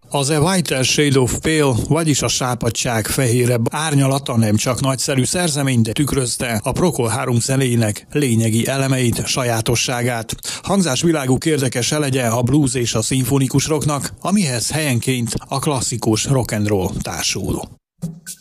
Az A Whiter Shade of Pale, vagyis a sápadtság fehérebb árnyalata nem csak nagyszerű szerzemény, de tükrözte a Procol Harum zenének lényegi elemeit, sajátosságát. Hangzásviláguk érdekes elegye a blues és a szimfonikus rocknak, amihez helyenként a klasszikus rock and roll társul.